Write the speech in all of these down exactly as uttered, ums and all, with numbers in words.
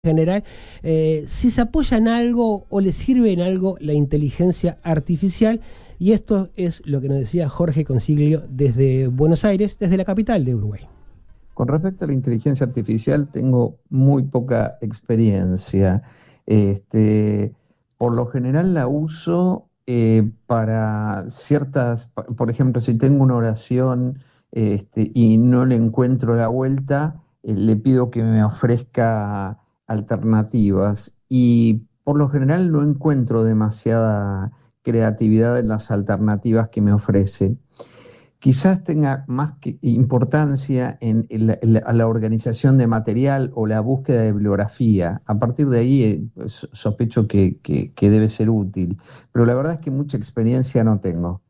general, eh, si se apoya en algo o le sirve en algo la inteligencia artificial, y esto es lo que nos decía Jorge Consiglio desde Buenos Aires, desde la capital de Uruguay. Con respecto a la inteligencia artificial, tengo muy poca experiencia. Este, por lo general la uso eh, para ciertas, por ejemplo, si tengo una oración este, y no le encuentro la vuelta, eh, le pido que me ofrezca alternativas y por lo general no encuentro demasiada creatividad en las alternativas que me ofrece. Quizás tenga más que importancia en, en, la, en la, la organización de material o la búsqueda de bibliografía. A partir de ahí eh, sospecho que, que, que debe ser útil, pero la verdad es que mucha experiencia no tengo.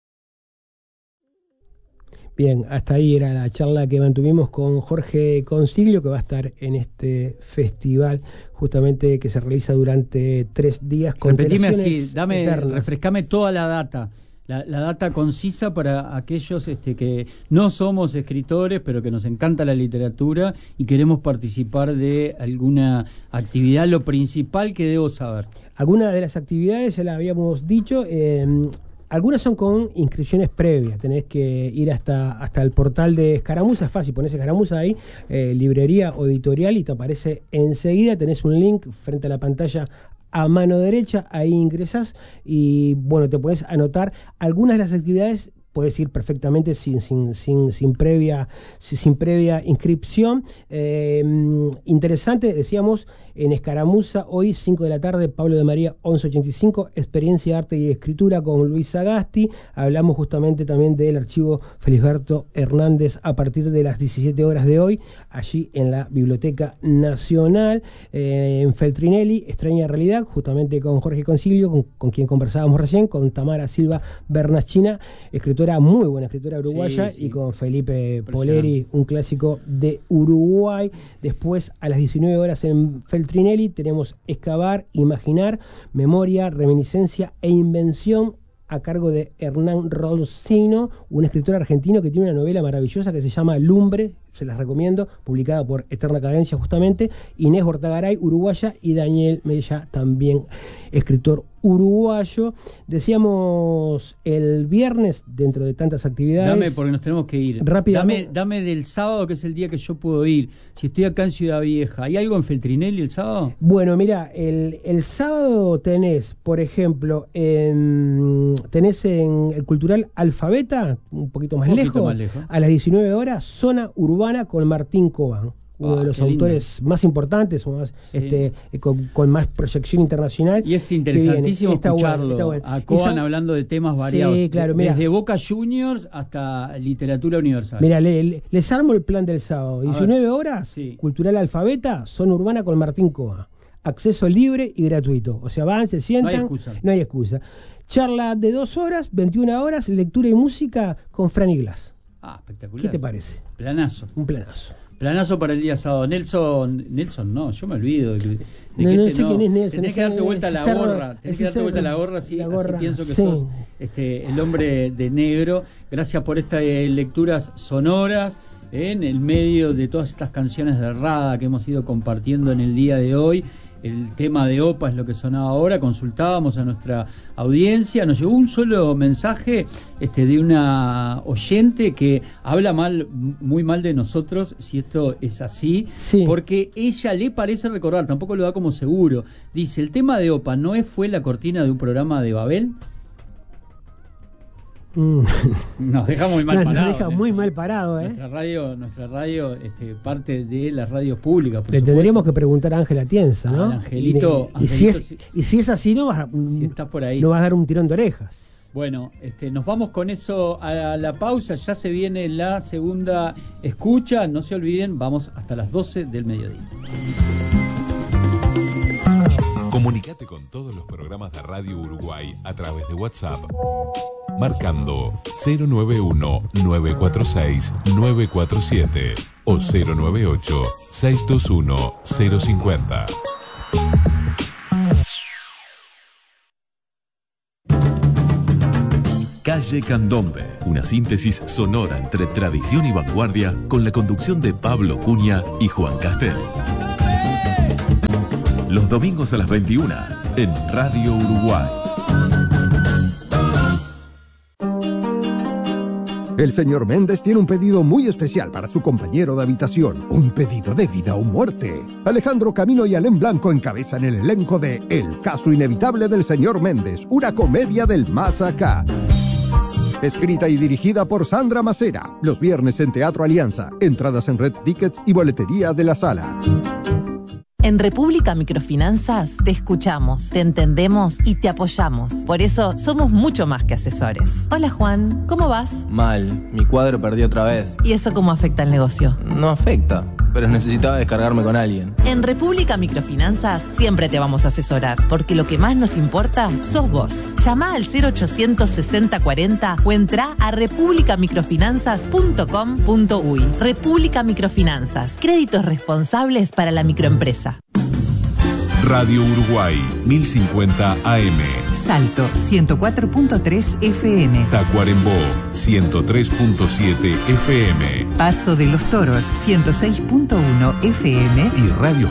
Bien, hasta ahí era la charla que mantuvimos con Jorge Consiglio, que va a estar en este festival justamente que se realiza durante tres días. Repetime así, dame, eternas. refrescame toda la data, la, la data concisa para aquellos este, que no somos escritores, pero que nos encanta la literatura y queremos participar de alguna actividad. Lo principal que debo saber. Algunas de las actividades ya las habíamos dicho. Eh, Algunas son con inscripciones previas, tenés que ir hasta, hasta el portal de Escaramuza, es fácil, ponés Escaramuza ahí, eh, librería o editorial, y te aparece enseguida, tenés un link frente a la pantalla a mano derecha, ahí ingresás y bueno, te podés anotar algunas de las actividades. Puedes ir perfectamente sin, sin, sin, sin, previa, sin previa inscripción. Eh, interesante, decíamos, en Escaramuza, hoy, cinco de la tarde, Pablo de María, once ochenta y cinco, Experiencia, Arte y Escritura con Luis Sagasti. Hablamos justamente también del archivo Felisberto Hernández a partir de las diecisiete horas de hoy, allí en la Biblioteca Nacional. Eh, en Feltrinelli, Extraña Realidad, justamente con Jorge Consiglio, con, con quien conversábamos recién, con Tamara Silva Bernachina, escritora muy buena escritora uruguaya, sí, sí. Y con Felipe Poleri, un clásico de Uruguay. Después, a las diecinueve horas en Feltrinelli, tenemos Excavar, Imaginar, Memoria, Reminiscencia e Invención, a cargo de Hernán Roncino, un escritor argentino que tiene una novela maravillosa que se llama Lumbre, se las recomiendo, publicada por Eterna Cadencia justamente, Inés Bortagaray, uruguaya, y Daniel Mella, también escritor uruguayo. Decíamos el viernes, dentro de tantas actividades. Dame, porque nos tenemos que ir. Rápidamente. Dame, dame del sábado, que es el día que yo puedo ir. Si estoy acá en Ciudad Vieja, ¿hay algo en Feltrinelli el sábado? Bueno, mira, el, el sábado tenés, por ejemplo, en, tenés en el Cultural Alfabeta, un poquito más, un poquito lejos, más lejos, a las diecinueve horas, Zona Urbana con Martín Cobán, uno ah, de los autores lindo. más importantes, más, sí. este, con, con más proyección internacional. Y es interesantísimo escucharlo, bueno, bueno. a Cobán hablando de temas variados, sí, claro, mira, desde Boca Juniors hasta literatura universal. Mira, le, le, les armo el plan del sábado, diecinueve horas, sí. Cultural Alfabeta, Zona Urbana con Martín Cobán. Acceso libre y gratuito, o sea, van, se sientan, no hay excusa. No hay excusa. Charla de dos horas, veintiuna horas, lectura y música con Fran y Glass. Ah, espectacular. ¿Qué te parece? Planazo. Un planazo. Planazo para el día sábado. Nelson, Nelson no, yo me olvido. De, de no, que no este sé no, quién es Nelson. Tenés que darte vuelta a la cerro, gorra. Tenés que darte cerro, vuelta a la gorra, así, la gorra, así pienso que sí. sos este, el hombre de negro. Gracias por estas eh, lecturas sonoras eh, en el medio de todas estas canciones de Rada que hemos ido compartiendo en el día de hoy. El tema de O P A es lo que sonaba ahora. Consultábamos a nuestra audiencia, nos llegó un solo mensaje este, de una oyente que habla mal, muy mal de nosotros, si esto es así, sí. Porque ella le parece recordar, tampoco lo da como seguro, dice: el tema de O P A ¿no es, fue la cortina de un programa de Babel? Mm. Nos deja muy mal no, parado. Nos deja muy eso. mal parado, ¿eh? Nuestra radio, nuestra radio este, parte de las radios públicas. Le tendríamos que preguntar a Ángela Tienza, ¿no? Ah, Angelito, y, y, Angelito, si es, si, y si es así, no vas a, si estás por ahí, no vas a dar un tirón de orejas. Bueno, este, nos vamos con eso a la pausa. Ya se viene la segunda escucha. No se olviden, vamos hasta las doce del mediodía. Comunicate con todos los programas de Radio Uruguay a través de WhatsApp, marcando cero nueve uno, nueve cuatro seis, nueve cuatro siete o cero nueve ocho, seis dos uno, cero cinco cero. Calle Candombe, una síntesis sonora entre tradición y vanguardia con la conducción de Pablo Cunha y Juan Castel. los domingos a las veintiuna en Radio Uruguay. El señor Méndez tiene un pedido muy especial para su compañero de habitación. Un pedido de vida o muerte. Alejandro Camino y Alén Blanco encabezan el elenco de El caso inevitable del señor Méndez, una comedia del más acá. Escrita y dirigida por Sandra Macera. Los viernes en Teatro Alianza. Entradas en Red Tickets y boletería de la sala. En República Microfinanzas te escuchamos, te entendemos y te apoyamos. Por eso somos mucho más que asesores. Hola Juan, ¿cómo vas? Mal, mi cuadro perdió otra vez. ¿Y eso cómo afecta al negocio? No afecta, pero necesitaba descargarme con alguien. En República Microfinanzas siempre te vamos a asesorar, porque lo que más nos importa sos vos. Llama al cero ochocientos sesenta cuarenta o entra a república microfinanzas punto com punto uy. República Microfinanzas, créditos responsables para la microempresa. Radio Uruguay, mil cincuenta A M. Salto, ciento cuatro punto tres F M. Tacuarembó, ciento tres punto siete F M. Paso de los Toros, ciento seis punto uno F M. Y Radio